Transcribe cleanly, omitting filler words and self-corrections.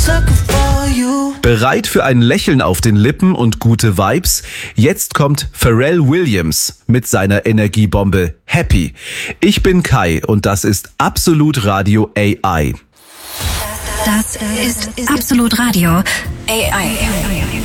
Bereit für ein Lächeln auf den Lippen und gute Vibes? Jetzt kommt Pharrell Williams mit seiner Energiebombe Happy. Ich bin Kai und das ist Absolut Radio AI. Das ist Absolut Radio AI.